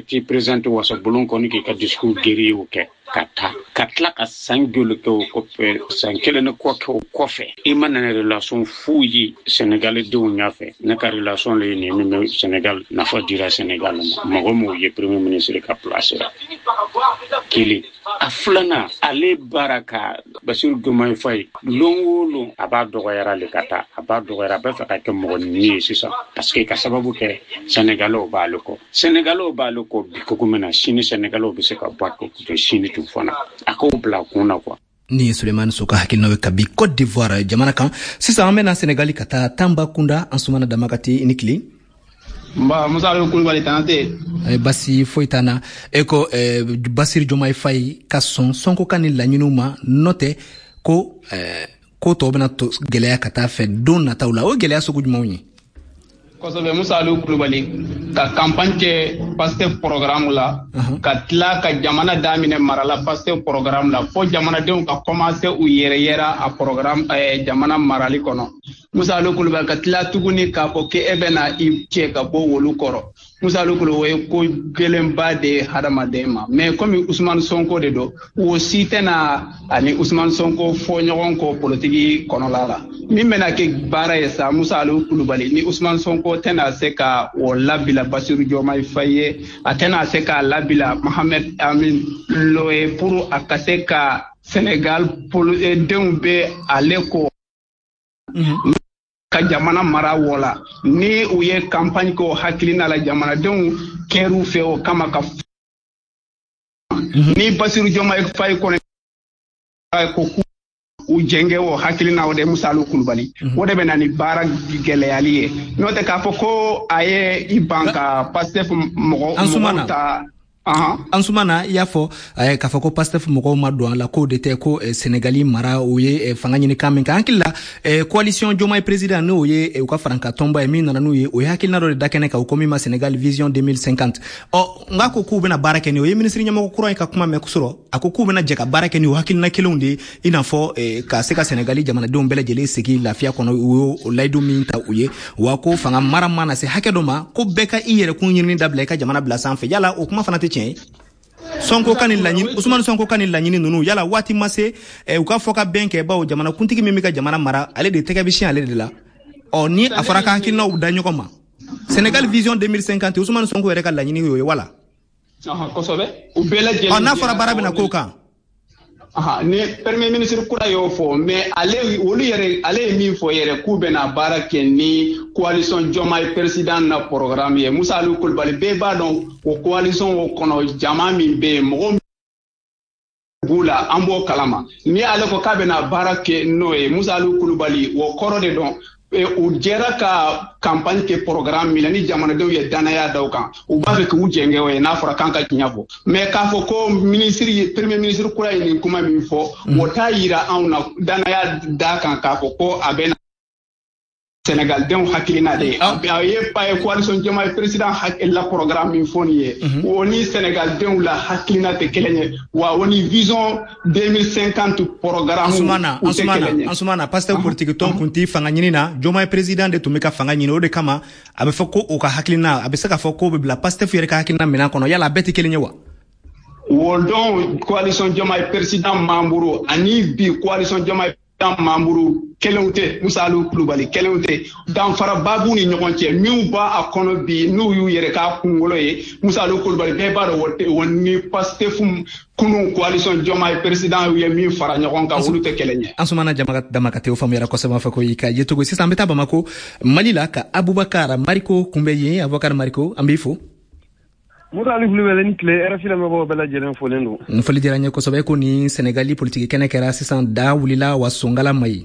ti présente wasa bulon ko ni ka discours guerrier o ke katla ka sangolo ko sankele ne ko fe e manana relation fuyi Sénégal de unyafe na ka relation le ni me Sénégal na fa dira Sénégal mo ye premier ministre ka place kili aflana ale baraka Bassirou Diomaye Faye longolo abado yara le kata abado yara ba fa ka mo ni sisa parce que ka sababu ke Sénégalo baloko biko mena shini Sénégalo bi se ka bako to shini tu fona ako bla kuna kwa ni Suleiman Soka hakilinawe kabi Côte d'Ivoire jamana kan sisa amena Sénégali kata Tambacounda Ansumana Damakati inikli Musa Kulubali tanate basi foitana eko Bassirou Diomaye Faye kason sonko kanil la nyinuma note ko to bena to geleya kata fe don na tawla o geleya so gudmawni kosobe Musa Kulubali ka campagne ke Pastef programme la ka tla ka jamana damine marala Pastef programme la fo jamana de ka commencer u yera a programme jamana marali kono Musa Kulubali ka tla tuguni ka ko ke ebena i che ka bo wolu koro Musa Kulubali ko gelemba de hadama dema mais comme Ousmane Sonko de do o sitena ani Ousmane Sonko fo nyogon ko politique kono la mi mena ke bara esa Musa Kulubali ni Ousmane Sonko tena seka o labila Bassirou Diomaye Faye atena seka labila Mohamed Amin Loe pour akaseka Sénégal pour dembe aleko ka jamana mara wala ni uye campagne ko hakilina la jamana den keru fe o kama ka ni Bassirou Diomaye Faye ko u jenge wo hakilina o de Musa Kulubali o de benani bara geleyaliye note ka foko aye ibanka Pastef mo ta Ansumana yafo ka fako Pastef mo ma do la ko de te ko Sénégali mara oye fanga nyini kaminka ankilla coalition Diomaye président no oye ka franka tomba emi na no ye o hakilina do dakene ka komi ma Sénégal vision 2050 o ngako ku bena barake ni oye ministre nyamo ko ka kuma me kusuro akoku bena jeka barake ni o hakilina kelonde ina fo ka seka Sénégali jamana do mbele jele seki lafia kono o laydo minta oye wako fanga mara mana se hakedo ma ko beka iyere kun nyini dable ka jamana bla sanfe yala o kuma fanate Sonko kanil la nyini Ousmane Sonko kanil la nyini nunu yala wati mase uka foka benke ba o jamana kuntiki mimika jamana mara ale de teke bishin ale de la o ni afaraka hakilina u danyo koma Sénégal vision 2050 Ousmane Sonko yere ka la nyini yoye wala kosobe u bela jeli on afara barabe na koka ne premier ministre kura yo fo mais ale wolu yere ale mi fo yere kube na barake ni coalition Diomaye président na programme ye Musa Kulubali be ba don o coalition o kono jama mi be mo bula ambo kalama ni ale ko kabe na barake no e Musa Kulubali wo koro de don u jera ka campagne ke programme mi ni jamana de ye danaya dawkan u ba fe ku jenge we na fora kanka nyafo mais ka fo ko ministre premier ministre kura ni kuma mi fo wota yira auna danaya da kan ka fo ko abena Sénégal den hakilina de aye pa coalition Diomaye président la programme mi foniye woni Sénégal den la hakilina te kelenye wa woni vision 2050 programme Ansumana pasteur politique ton kunti fanga nyinina Diomaye président de tumeka fanga nyino de kama abe foko o ka hakilina abe saka foko be la pasteur fere ka hakilina mena kono yala beti kelenye wa wodon coalition Diomaye président Mamburu ani bi coalition Diomaye Mamburu kelewte Musa Kulubali kelewte dan fara babu ni ɲɔgɔn cɛ min ba a kɔnɔ bi n'u y'u yɛrɛ ka kunkolo ye Musa Kulubali bɛɛ b'a dɔn ni Pastef kunu coalition Diomaye président ye min fara ɲɔgɔn kan olu tɛ kɛlɛ ɲɛ Ansumana Damakate o famuyara kosɛbɛ fɛ ko i ka yetogo sisan an bɛ taa Bamako Mali la ka Abubakar Mariko kunbɛ yen Abubakar Mariko an b'i fo Musa Kulubali ni tile RFI la mɔgɔw bɛɛ lajɛlen folen don foli diyara n ye kosɛbɛ ko ni Sénégali politique kɛnɛ kɛra sisan da wulila wa songala mayi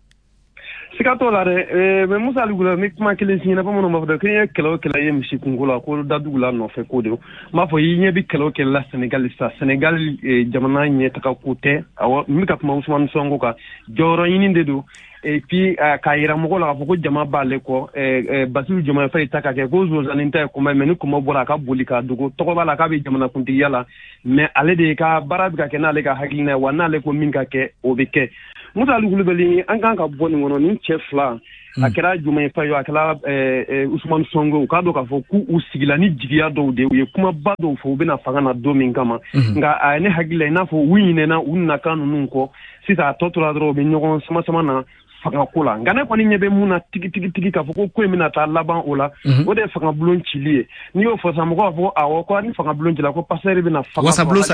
Sikato la de mais Musa Kulubali mi kuma kelen siɲɛna bamananw b'a fɔ de ko ye kɛlɛ o kɛlɛ ye misi kungo la ko dadugu la nɔfɛ ko de m'a fɔ i ɲɛ bi kɛlɛ o kɛlɛ la Sénégal sa Sénégal jamana ɲɛtaga ko tɛ awɔ n bɛ ka kuma Ousmane Sonko kan jɔyɔrɔ ɲini de don et puis k'a yira mɔgɔw la k'a fɔ ko jama b'ale kɔ Bassirou Diomaye Faye ta ka kɛ ko zonzannin ta ye kuma mais ni kuma bɔra a ka boli k'a dogo tɔgɔ b'a la k'a bɛ jamana kuntigiya la mais ale de ka baara bɛ ka kɛ n'ale ka hakilina ye wa n'ale ko min ka kɛ o bɛ kɛ Musa Kulubali an kan ka bɔ nin kɔnɔ ni cɛ fila akira Diomaye Faye akala Ousmane Sonko ka do ka fo ku usigila ni jigiya do de ye kuma ba do fo bena fanga na do min kama nga ne hagila na fo wine na unna kanu nunko sisa totola dro be nyogon sama na fanga kula ngana ko ni nyebe muna tigi ka fo ko emina ta laban ola o de fanga blon chilie ni o fo samo ko fo awo ko ni fanga blon jila ko passer bena fanga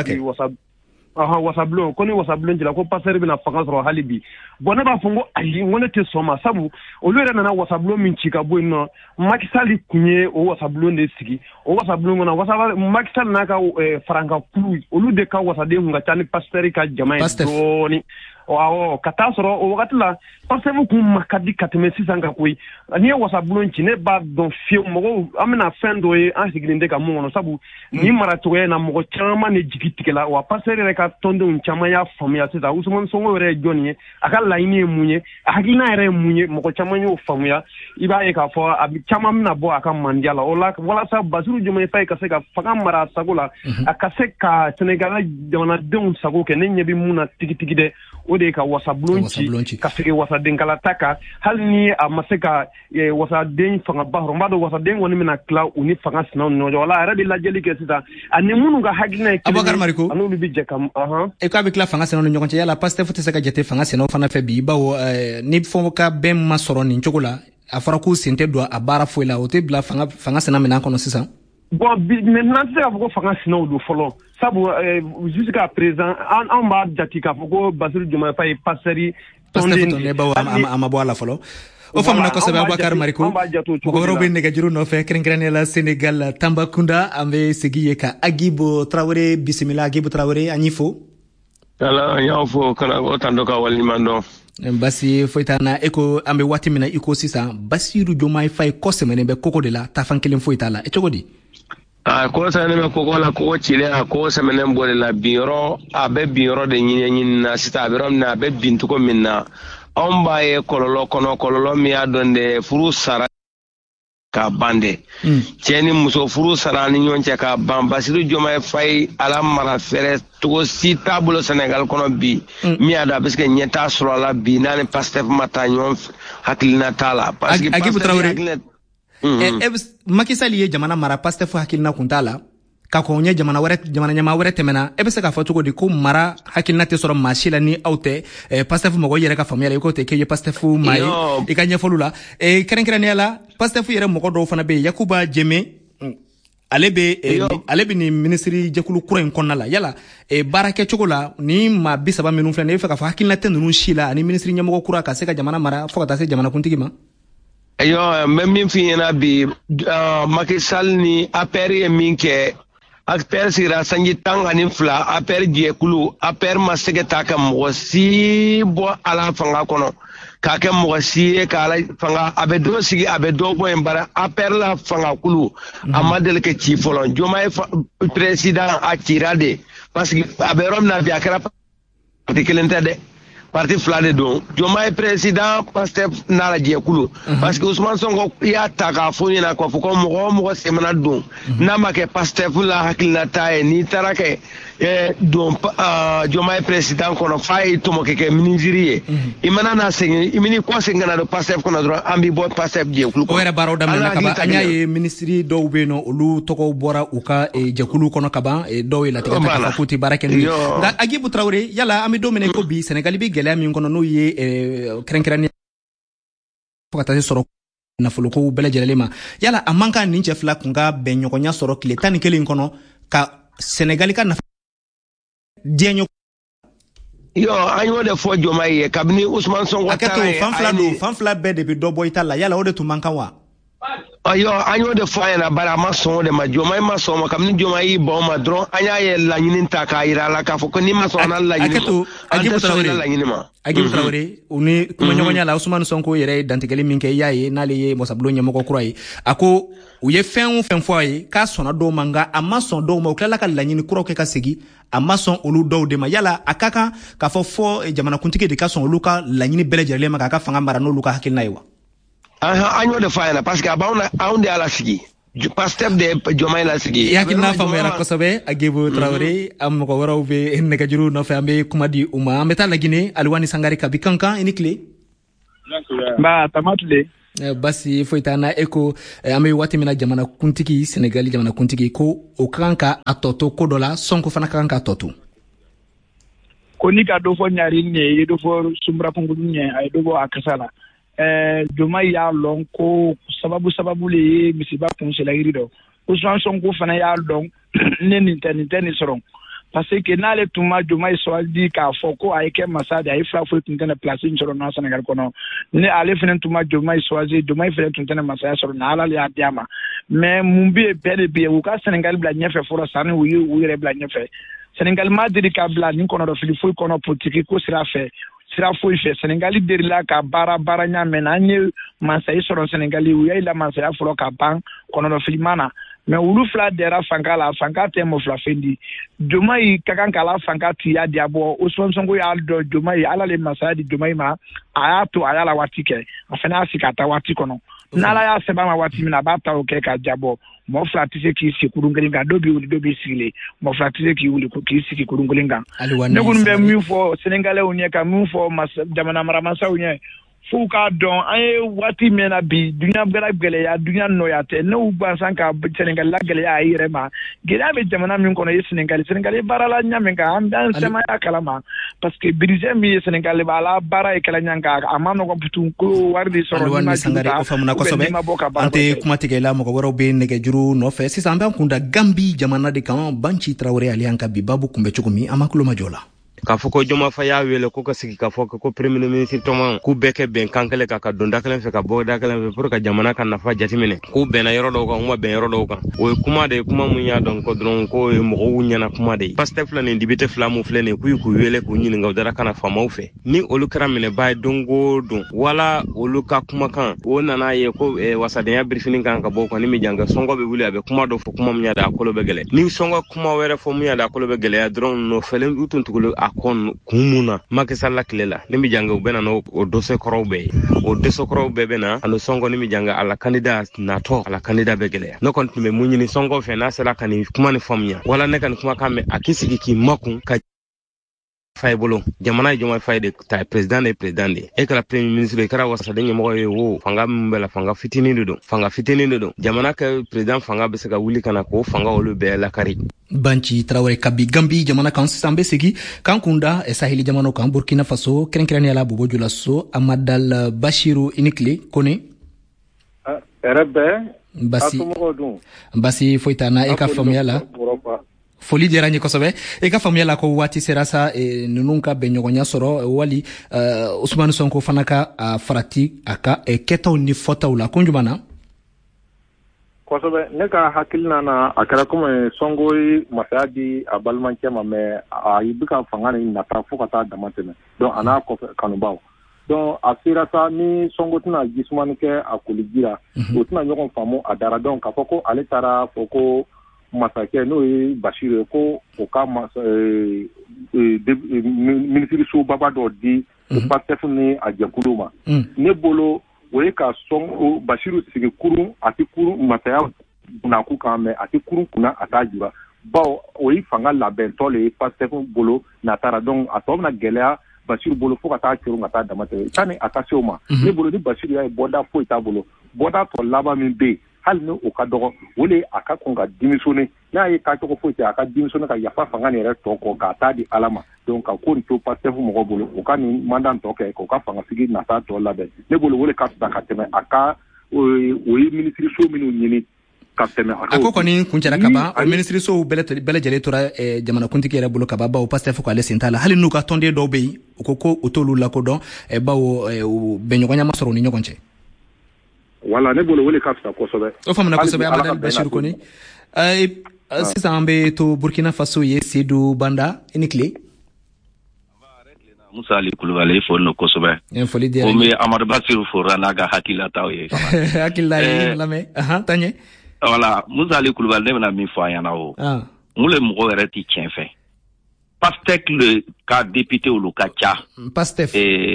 wasablo ko ni wasablo jila ko passer bena fanga ro halibi bona ba fongo ayi ngone te soma sabu o lere na wasablo min chika bo no makisali kunye o wasablo de sigi o wasablo ngona wasablo makisal na ka franka kulu o lu de ka wasade hunga tani passer ka jamae doni o katasoro o wakati la passefu ku makadi kateme sisanga koi ni wasablo nchine ba don fio mo amena fendo e ansiglinde ka mo no sabu ni marato na mo chama ne jigitikela wa passer ka tondo nchama ya famia sisa Ousmane Sonko re joni akala ini munye akina re munye mo chama nyo famia iba e ka fo abi chama mna bo aka mandiala wala sa Bassirou Diomaye Faye ka se ka fanga mara sagola akase ka Senegal dona don sago ke ne nyebi muna tigi de ode ka wasablonchi ka fege wasaden kala taka hal ni amaseka wasaden fanga bahro mbado wasaden woni mina kla uni fanga sina no wala ara de la jeli ke sita ani munu ga hagina ke Abakar Mariko anu bi jekam e ka be kla fanga sina no nyokonche yala Pastef te seka jete fanga sina fana fe bi bawo ni fo ka ben masoro ni nchokola afara ku sinte do abara fo la o te bla fanga sina mina kono sisa bon maintenant c'est avoko fanga sina do folo sabu jusqu'à présent on va jatika foko Bassirou Diomaye Faye passeri tonde bawo amabo ala folo o famna ko sabe Abakar Mariko ko robe ne gajiru no fe krenkrane la Sénégal Tambacounda ambe segiye ka Agibo Traoré bismillah Agibo Traoré anifo ala yafo kana otando ka wali mando basi foitana eko ambe wati mina iko sisa Bassirou Diomaye Faye ko semene be koko de la tafankelen foitala e chogodi ko sa ne ko la ko chile ko sa menen bole la biro abe biro de nyin na sita biro na be bintu ko minna on baye kololo kono kololo mi adonde furu sara ka bande tieni muso furu sara ni nyonche ka ban Bassirou Diomaye Faye ala mara fere to si table Sénégal kono bi mi ada parce que nyeta sura la bi nane Pastef mata nyon hakilina tala parce que Agibu Traoré Macky Sall ye jamana mara Pastef hakilina kuntala ka ko nye jamana nyama were temena ebe se ka fatugo di ko mara hakilina te soro machila ni aute Pastef mo go yere ka famia ko te ke ye Pastef mai e ka nyefolula keren yala Pastef yere mo go do fana be Yakuba Jeme alebe ni ministry jekulu kura konnala yala barake chogola ni ma bisaba menu flane fe ka fa hakilina te nunu shila ni ministry nyamo kura ka se ka jamana mara fo ka se jamana kuntigi ma ayo même fi yana bi Macky Sall ni aperi minke akper sira sanji tangani fla aper jekulu aper masege taka mo si bo ala fanga kono ka ke mo si ka ala fanga abedo sigi abedo bo embara aper la fanga kulu amadel ke ci folon Diomaye président a tirade parce que aberom na biakara partikelente de parti flade don Diomaye président Pastef na la jekulu parce que Ousmane Sonko ya taka foni na ko ko mo semana don na make Pastef la hakilna tae ni tarake don Diomaye président kono fay to mo ke ministrie imana na sengi imini ko sengana do Pastef kono do ambi bo Pastef jekulu ko era baro dam na kaba anya ye ministry do beno olu toko bora uka jekulu kono kaba do ila tika ka kuti barake ni da Agibu Traoré yala ami do mene ko bi Sénégal bi gele ami kono no ye krenkrani pokata soro na fuluko bele jelema yala amanka ninche fla kunga benyokonya soro kile tani kele kono ka Sénégal ka na dienyo yo anyo de fo Diomaye kabni Ousmane Sonko akato fanfla be de bi do boy tala yala ode tu manka wa ayo anyo de fo yana bara ma son de ma Diomaye ma son ma kamni Diomaye bo ma dron anya ye la nyinin ta ka ira la ka fo ko ni ma son na la nyinin akato Agibu Traoré uni kuma nyonya la Ousmane Sonko yere dantigeli minke yaye nale ye mosablo nyamo ko kurai ako uye fen foye ka sona do manga amma son do ma ukala ka la nyini kuro ke ka segi amma son olu do de ma yala akaka ka fo jamana kuntike de ka son olu ka la nyini bele jerele ma ka fanga mara no luka hakil naiwa anyo de fayana parce que abawna aunde ala sigi Pastef de Diomaye la sigi yakina famu yana kosobe Agibu Traoré am ko waraw be ne gajiru no fe ambe kuma di umma meta la Guinée alwani sangari ka bikanka inikle ba tamatule basi foitana eko ame wati mina jamana kuntigi Senegal jamana kuntigi ko o kanka atoto kodola sonko fana kanka atoto ko ni ka do fo nyari ne ye do fo sumbra pungulu ne ay do bo akasala joma ya lon ko sababu le misiba kun sela irido ko sonko fana ya lon ne ni soron parce que nale tuma joma iswadi ka foko ayeke masade ay fra fo tuntene place insoro na Senegal kono ne ale fenen tuma joma iswadi joma fenen tuntene masaya soro na ala ya diama mais mumbi bele be u ka Senegal bla nyefe foro sane wi re bla nyefe Senegal madiri ka bla ni kono do fili fo kono politique ko sira fo fe Senegal deri la ka bara nya menanye masaya soro Senegal wi ya ila masaya foro ka ban kono do fili mana mais ulu fla dera fanka temo fla fendi jomai kakan kala fanka tiya diabo osonsongo ya do jomai ala le masadi jomai ma ayato ayala watike afena asikata watikono nala ya sebama watimina bata oke ka diabo mo fla tise ki sikurungelinga dobi sile mo fla tise ki uli ki sikurungelinga ne gunbe mi fo Senegalais onye ka mi fo jamana maramasa onye fuka don ay wati mena bi dunya gele ya dunya no ya te no bansan ka Senegal la gele ya irema gele be jamana min kono Senegal barala nyamenga amdan sema ya kalama parce que brise mi Senegal bala bara e kala nyanga amano ko putu ko wardi soro ni sangare o famuna ko sobe ante kumatike la mo ko woro be nege juru no fe sisa ambe kunda Gambi jamana de kan Banchi Traoré alianka bibabu kumbe chukumi amakulo majola ka foko joma fa ya wele ko ka sigi ka foko ko premier ministre toma ku beke ben kankale ka donda kalen fe ka boda kalen fe pour ka jamana kan nafa jatimine ku ben yoro do ko mo ben yoro do kan o kuma de kuma munya don ko dron ko mo wunya na kuma de paste flane ndibite flamu flane ku wele ku nyini ngawdara kana fa mawfe ni olu karamine bay dongo don wala olu ka kuma kan wona na ye ko wasade ya briefing kan ka boko ni mi janga songo be wuli abe kuma do fo kuma munya da ko lo be gele ni songo kuma were fo munya da ko lo be gele ya dron no felen utun tukulo kon kumuna makisalla kilela nimi janga ubena no o dose korobe bena alo songo nimi janga ala candidat nato ala candidat begele no kon me munyini songo fe na sala kan kuma ni famnya wala ne kan kuma kame akisigi ki makun ka faybolo jamana joma fayde ta president e kala premier ministre kara wasa denye mo wo fanga mbela fanga fitini do jamana ka president fanga be saka wuli kana ko fanga wolu be la kari Banchi Traoré kabi Gambi jamana kan sambe segi kankunda sahili jamano kan Burkina Faso krenkren yala bobo jula so Amadal Bashiru inikle kone rebe basi foitana eka famiyala foli diyara nye kosobe eka famiyala ko wati serasa nununka benyogonya soro wali Ousmane Sonko fanaka farati aka ketaw ni fotaw la kunjumana kosobe ne ka hakilina na akara kuma songoyi masadi abalmanke mame ayibika fangani na tafuka ta damatene don ana ko kanubaw don asira sa ni songo tuna gisumani ke akuligira o tuna nyokon famo adara don ka foko ale tara foko masake no Bashir ko o ka ministry so baba do di patef ni ajakuluma ne bolo we ka song Bashir sigi kurun ati kurun mataya na ku ka me ati kurun kuna atajiba bawo we fanga la bentole patef bolo na tara don atom na gelea Bashir bolo fo ka ta kiru ngata damate tani atasioma ne bolo di Bashir ya boda fo ita bolo boda to laba min be hal ne o ka dogo wole aka konga dimisone na ye ka to ko fo ita aka dimisone ka yafa fanga ne re to ko ka ta di alama donc ka ko to patef mo bolo o ka ni mandan to ke ko ka fanga sigi na ta to labe ne bolo wole ka ta ka teme aka o ministry so minu nyini akoko ni kunjara kaba o ministry so bele jele tora jamana kuntiki yere bolo kaba ba o Pastef ko ale sentala hali nuka tonde do be ko otolu la ko don ba o benyogonya masoro ni nyogonche wala ne bolo wele kafta ko sobe o famna ko sobe Amadal Bashir ko ni sisa ambe to Burkina Faso ye Seydou Banda inikle Musa Ali Kulubale fo no ko sobe o me Amadou Bashir fo ranaga hakila tawye hakila lame tanye voilà Musa Ali Kulubale na mi fo ayana o mule mo re ti tienfe Pastef le ka député au Lukacha Pastef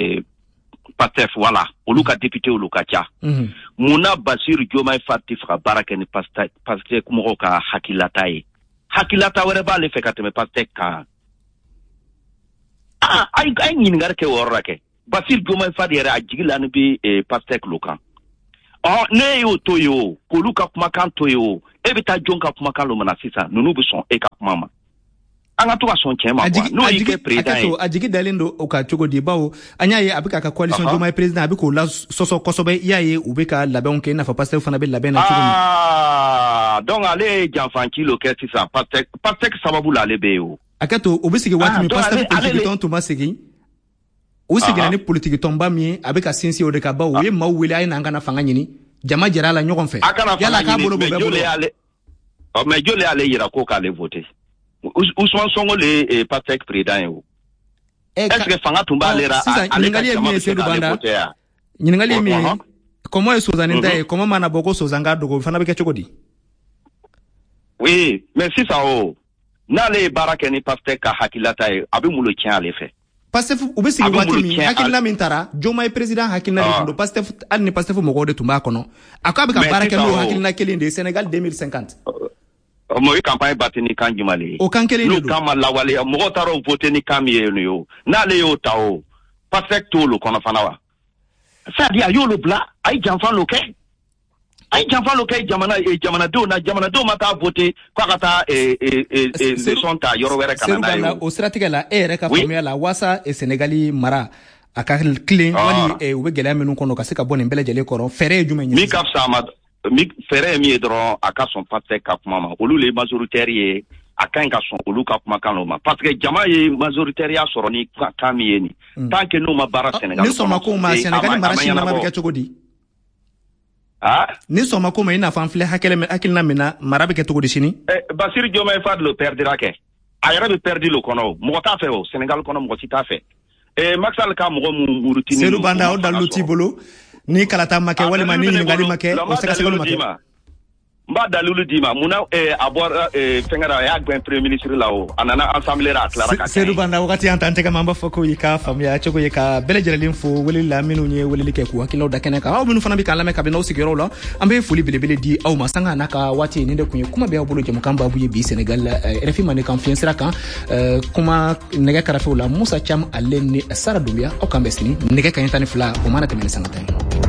voilà au Luka député au Lukacha muna Basir Diomaye Faye fra baraka ni Pastef mo ka hakilata were ba le fe ka te Pastef ka ay ngar ke worake Basir Diomaye Faye yɛrɛ a jigi la ni bi Pastef lo kan ne y'o to ye o k'olu ka kumakan to ye o e bɛ taa jɔn ka kumakan lo mana sisan ninnu bɛ sɔn e ka kuma ma an ka to ka sɔn cɛ ma quoi n'o y'i kɛ président ye a jigi dalen don o ka cogo di bawo an y'a ye a bɛ k'a ka coalition Diomaye président a bɛ k'o la sɔsɔ kosɛbɛ i y'a ye u bɛ ka labɛnw kɛ i n'a fɔ Pastef fana bɛ labɛn na cogo min donc ale ye janfanci lo kɛ sisan Pastef sababu la ale bɛ yen o a kɛ to u bɛ sigi waati min Pastef politique tɔn tun ma segin u seginna ni politique tɔnba min ye a bɛ ka sinsin o de ka bawo u ye maaw wele a ye n'an kana fanga ɲini jama jɛra a la ɲɔgɔn fɛ yala k'a bolo bɔ bɛɛ bolo mais joli ale yira ko k'ale voter Ousmane Sonko le Pastef président ye o est-ce que fanga tun b'ale ra ale ka jama bɛ se k'ale voter ya ɲininkali ye min ye kɔmɔ ye Sozani ta ye kɔmɔ mana bɔ ko Sozan ka dogo o fana bɛ kɛ cogo di oui mais sisan o n'ale ye baara kɛ ni Pastef ka hakilata ye a bɛ mun de tiɲɛ ale fɛ Pastef u bɛ sigi waati min hakilina min taara Diomaye président hakilina de tun don Pastef hali ni Pastef mɔgɔw de tun b'a kɔnɔ a ko a bɛ ka baara kɛ n'o hakilina kelen de ye Sénégal 2050 mo yi campagne bati ni kan jumale o kan kelen de don kama lawale mɔgɔ taara o voter ni kan mi ye no yo n'ale y'o ta o Pastef to lo kɔnɔ fana wa c'est-à-dire a y'olu bila a ye janfan lo kɛ jamanadenw na jamanadenw ma taa voter ko a ka taa leçon ta yɔrɔ wɛrɛ kana n'a ye o siratigɛ la e yɛrɛ ka faamuya la waasa Sénégali mara a ka tilen wali u bɛ gɛlɛya minnu kɔnɔ ka se ka bɔ nin bɛɛ lajɛlen kɔrɔ fɛɛrɛ ye jumɛn ye min ka fisa ma fɛɛrɛ ye min ye dɔrɔn a ka sɔn Pastef ka kuma ma olu le majoritaire ye a ka ɲi ka sɔn olu ka kumakan lo ma parce que jama ye majoritaire ya sɔrɔ ni kan min ye ni tant que n'u ma baara Sénégal ni sɔnma ko ma Sénégal mara si nama bɛ kɛ cogo di ni sɔnma ko ma i n'a fɔ an filɛ hakilina min na mara bɛ kɛ cogo di sini Basir Diomaye Faye lo perdra kɛ a yɛrɛ bɛ perdu lo kɔnɔ mɔgɔ t'a fɛ o Sénégal kɔnɔ mɔgɔ si t'a fɛ Macky Sall ka mɔgɔ mun murutini Seydou Banda o dalu t'i bolo ni kalata ma kɛ walima ni ɲininkali ma kɛ o sɛgɛsɛgɛli ma kɛ n b'a dalilu d'i ma munna a bɔra fɛngɛra a y'a gɛn premier ministre la o a nana assemblée la a tilara ka Seydou Banda wagati y'an t'an tɛgɛ ma an b'a fɔ ko i ka faamuya cogo ye ka bɛɛ lajɛlen fo weleli la minnu ye weleli kɛ k'u hakililaw da kɛnɛ kan aw minnu fana bɛ k'an lamɛn kabini aw sigiyɔrɔw la an bɛ foli belebele di aw ma sanga n'a ka waati nin de kun ye kuma bɛ aw bolo jamukan baabu ye bi Sénégal RFI Mande kan fiɲɛ sira kan kuma nɛgɛ kɛrɛfɛw la Musa Cham ale ni Sara Dunbiya aw kan bɛn sini nɛgɛ kaɲɛ 12 o mana tɛmɛ ni sanga tan ye